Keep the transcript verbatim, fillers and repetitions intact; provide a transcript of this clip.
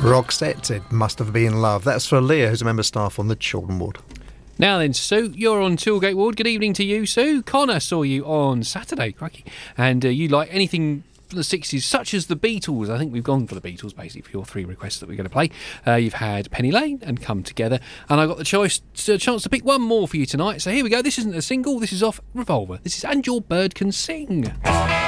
Roxette, it must have been love. That's for Leah, who's a member of staff on the Children Ward. Now then, Sue, you're on Toolgate Ward. Good evening to you, Sue. Connor saw you on Saturday, crikey. And uh, you like anything from the sixties, such as the Beatles. I think we've gone for the Beatles, basically, for your three requests that we're going to play. Uh, you've had Penny Lane and Come Together. And I got the choice, a chance to pick one more for you tonight. So here we go. This isn't a single. This is off Revolver. This is And Your Bird Can Sing.